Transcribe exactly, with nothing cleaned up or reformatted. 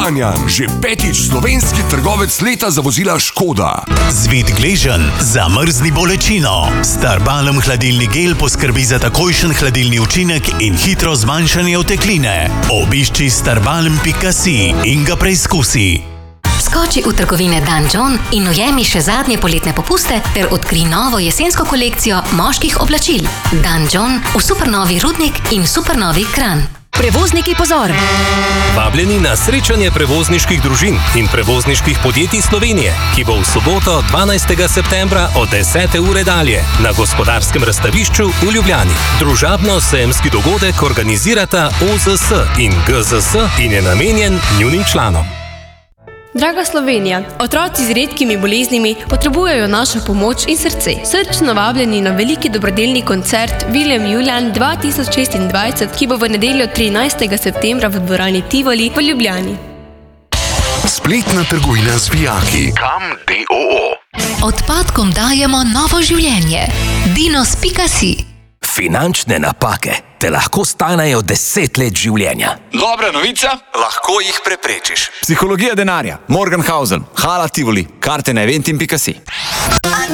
Kranjan, že petič slovenski trgovec leta za vozila Škoda. Zvit gleženj, zamrzni bolečino. Starbalm hladilni gel poskrbi za takojšen hladilni učinek in hitro zmanjšanje otekline. Obišči starbalm pika si in ga preizkusi. Skoči v trgovine Dan John in ujemi še zadnje poletne popuste ter odkri novo jesensko kolekcijo moških oblačil. Dan John v supernovi Rudnik in supernovi Kranj. Prevozniki, pozor! Vabljeni na srečanje prevozniških družin in prevozniških podjetij Slovenije, ki bo v soboto dvanajstega septembra od desete ure dalje na Gospodarskem razstavišču v Ljubljani. Družabno-sejemski dogodek organizirata O Z S in G Z S in je namenjen njunim članom. Draga Slovenija, otroci z redkimi boleznimi potrebujejo našo pomoč in srce. Srčno vabljeni na veliki dobrodelni koncert Viljem Julijan dva tisoč šestindvajset, ki bo v nedeljo trinajstega septembra v dvorani Tivoli v Ljubljani. Spletna trgovina z vijaki. Kam D O O. Odpadkom dajemo novo življenje. Dinos pika si. Finančne napake te lahko stanejo deset let življenja. Dobra novica? Lahko jih preprečiš. Psihologija denarja. Morgenhausen, Hala Tivoli, karte na eventim pika si.